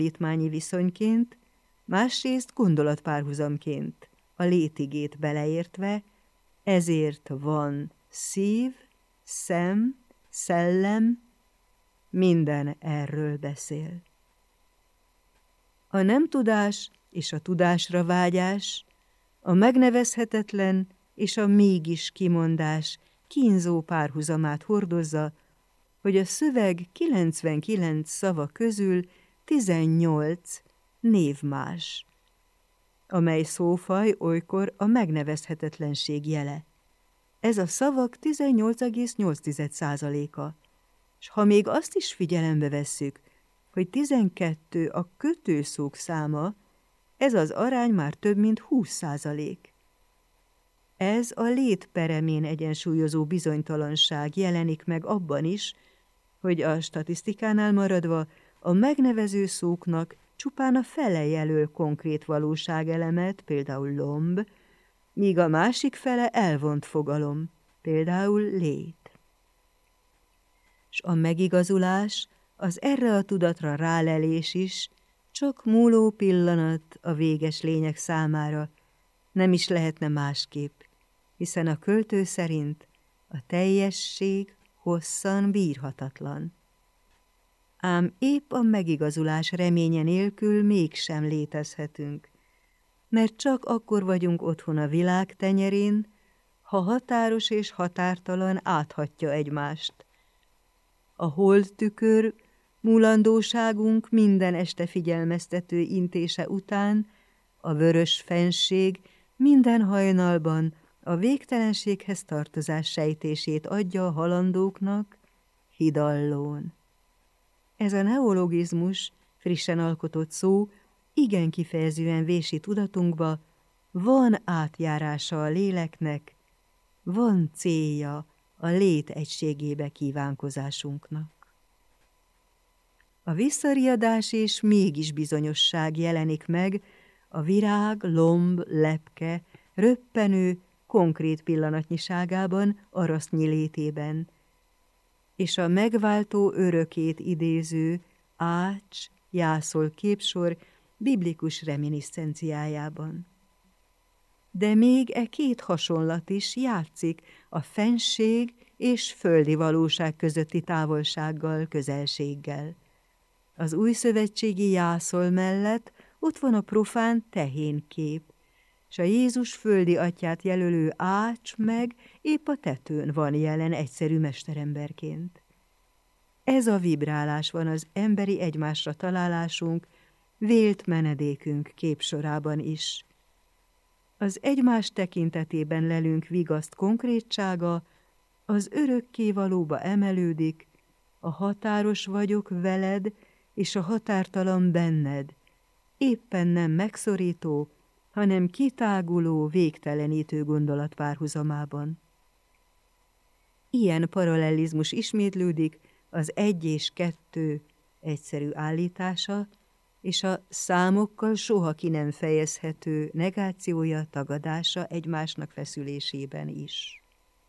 tanítmányi viszonyként, másrészt gondolatpárhuzamként, a létigét beleértve, ezért van szív, szem, szellem, minden erről beszél. A nem tudás és a tudásra vágyás, a megnevezhetetlen és a mégis kimondás kínzó párhuzamát hordozza, hogy a szöveg 99 szava közül 18 névmás, amely szófaj olykor a megnevezhetetlenség jele. Ez a szavak 18,8%-a, s ha még azt is figyelembe vesszük, hogy 12 a kötőszók száma, ez az arány már több mint 20%. Ez a lét peremén egyensúlyozó bizonytalanság jelenik meg abban is, hogy a statisztikánál maradva a megnevező szóknak csupán a fele jelöl konkrét valóságelemet, például lomb, míg a másik fele elvont fogalom, például lét. S a megigazulás, az erre a tudatra rálelés is csak múló pillanat a véges lények számára, nem is lehetne másképp, hiszen a költő szerint a teljesség hosszan bírhatatlan. Ám épp a megigazulás reménye nélkül mégsem létezhetünk, mert csak akkor vagyunk otthon a világ tenyerén, ha határos és határtalan áthatja egymást. A holdtükör múlandóságunk minden este figyelmeztető intése után, a vörös fennség minden hajnalban a végtelenséghez tartozás sejtését adja a halandóknak hidallón. Ez a neologizmus, frissen alkotott szó, igen kifejezően vési tudatunkba, van átjárása a léleknek, van célja a lét egységébe kívánkozásunknak. A visszariadás és mégis bizonyosság jelenik meg a virág, lomb, lepke, röppenő, konkrét pillanatnyiságában, arasznyi létében, és a megváltó örökét idéző ács, jászol képsor biblikus reminiszenciájában. De még e két hasonlat is játszik a fennség és földi valóság közötti távolsággal, közelséggel. Az újszövetségi jászol mellett ott van a profán tehénkép, s a Jézus földi atyját jelölő ács meg épp a tetőn van jelen egyszerű mesteremberként. Ez a vibrálás van az emberi egymásra találásunk, vélt menedékünk képsorában is. Az egymás tekintetében lelünk vigaszt konkrétsága, az örökkévalóba emelődik, a határos vagyok veled, és a határtalan benned, éppen nem megszorító, hanem kitáguló, végtelenítő gondolat párhuzamában. Ilyen paralellizmus ismétlődik az 1 és 2 egyszerű állítása, és a számokkal soha ki nem fejezhető negációja, tagadása egymásnak feszülésében is.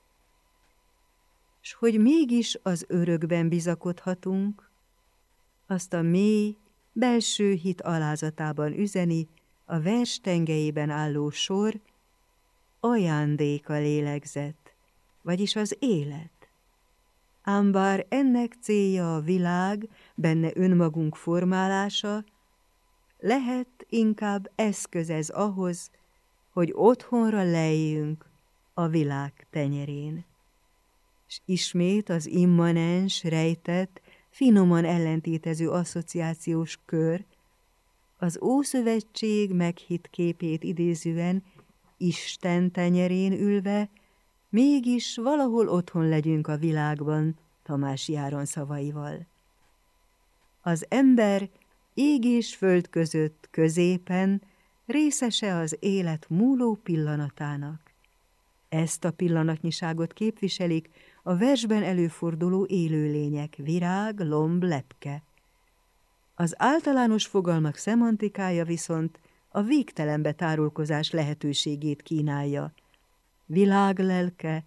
S hogy mégis az örökben bizakodhatunk, azt a mély, belső hit alázatában üzeni a vers tengelyében álló sor, ajándék a lélegzet, vagyis az élet. Ám bár ennek célja a világ, benne önmagunk formálása, lehet inkább eszköz ez ahhoz, hogy otthonra lejjünk a világ tenyerén. S ismét az immanens, rejtett, finoman ellentétező asszociációs kör, az Ószövetség meghitt képét idézően Isten tenyerén ülve, mégis valahol otthon legyünk a világban, Tamási Áron szavaival. Az ember ég és föld között, középen részese az élet múló pillanatának. Ezt a pillanatnyiságot képviselik a versben előforduló élőlények, virág, lomb, lepke. Az általános fogalmak szemantikája viszont a végtelenbe tárulkozás lehetőségét kínálja. Világlelke,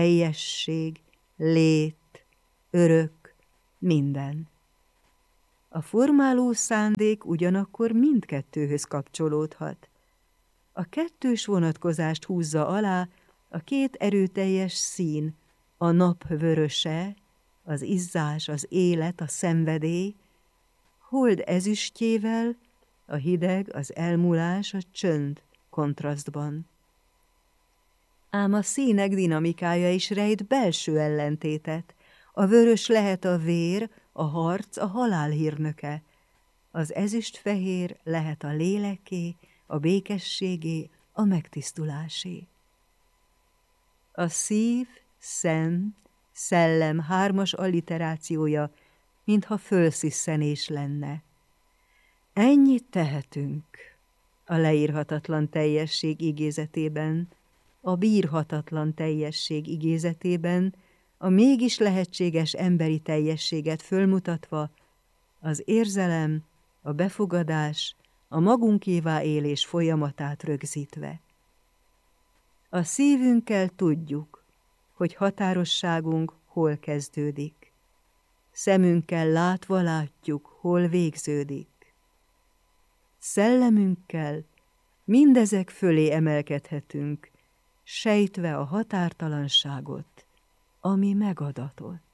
teljesség, lét, örök, minden. A formáló szándék ugyanakkor mindkettőhöz kapcsolódhat. A kettős vonatkozást húzza alá a két erőteljes szín, a nap vöröse, az izzás, az élet, a szenvedély, hold ezüstjével, a hideg, az elmúlás, a csönd kontrasztban. Ám a színek dinamikája is rejt belső ellentétet. A vörös lehet a vér, a harc, a halál hírnöke. Az ezüstfehér lehet a léleké, a békességé, a megtisztulásé. A szív, szent, szellem hármas alliterációja, mintha fölszisszenés lenne. Ennyit tehetünk a leírhatatlan teljesség igézetében, a bírhatatlan teljesség igézetében, a mégis lehetséges emberi teljességet fölmutatva, az érzelem, a befogadás, a magunkévá élés folyamatát rögzítve. A szívünkkel tudjuk, hogy határosságunk hol kezdődik. Szemünkkel látva látjuk, hol végződik. Szellemünkkel mindezek fölé emelkedhetünk, sejtve a határtalanságot, ami megadatott.